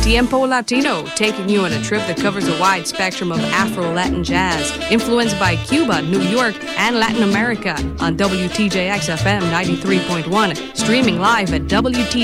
Tiempo Latino, taking you on a trip that covers a wide spectrum of Afro-Latin jazz, influenced by Cuba, New York, and Latin America on WTJX FM 93.1, streaming live at WTJX